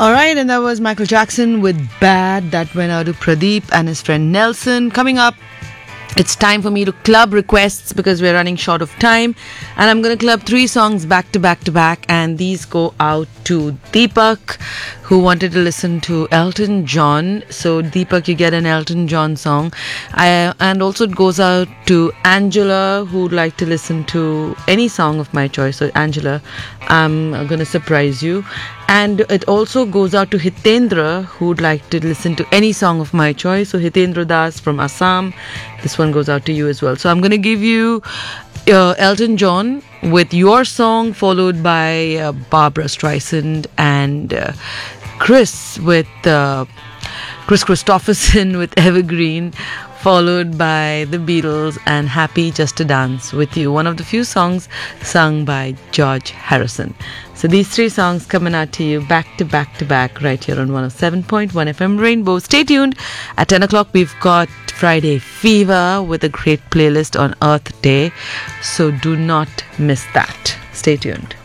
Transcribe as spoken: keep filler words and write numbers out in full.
Alright, and that was Michael Jackson with Bad. That went out to Pradeep and his friend Nelson. Coming up, it's time for me to club requests because we're running short of time. And I'm going to club three songs back to back to back. And these go out to Deepak, who wanted to listen to Elton John. So Deepak, you get an Elton John song. I, and also it goes out to Angela, who would like to listen to any song of my choice. So Angela, I'm going to surprise you. And it also goes out to Hitendra, who would like to listen to any song of my choice. So Hitendra Das from Assam. This one goes out to you as well. So I'm going to give you uh, Elton John with Your Song, followed by uh, Barbara Streisand and uh, Chris with uh, Chris Christopherson with Evergreen, followed by the Beatles and Happy Just to Dance with You, one of the few songs sung by George Harrison. So these three songs coming out to you back to back to back right here on one oh seven point one F M Rainbow. Stay tuned. At ten o'clock we've got Friday Fever with a great playlist on Earth Day. So do not miss that. Stay tuned.